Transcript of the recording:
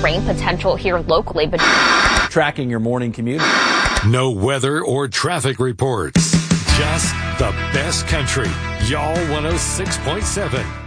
rain potential here locally. But tracking your morning commute. No weather or traffic reports. Just the best country. Y'all 106.7.